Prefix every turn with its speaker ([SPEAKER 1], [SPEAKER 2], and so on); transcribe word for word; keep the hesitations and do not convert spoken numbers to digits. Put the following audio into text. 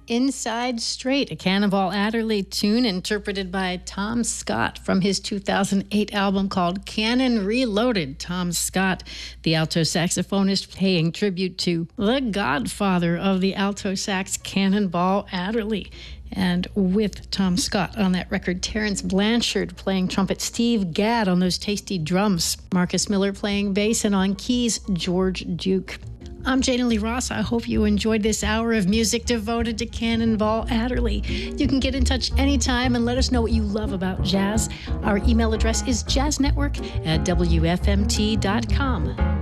[SPEAKER 1] Inside Straight, a Cannonball Adderley tune interpreted by Tom Scott from his two thousand eight album called Cannon Reloaded. Tom Scott, the alto saxophonist, paying tribute to the godfather of the alto sax, Cannonball Adderley. And with Tom Scott on that record, Terrence Blanchard playing trumpet, Steve Gadd on those tasty drums, Marcus Miller playing bass, and on keys, George Duke. I'm Jana Lee Ross. I hope you enjoyed this hour of music devoted to Cannonball Adderley. You can get in touch anytime and let us know what you love about jazz. Our email address is jazznetwork at W F M T dot com.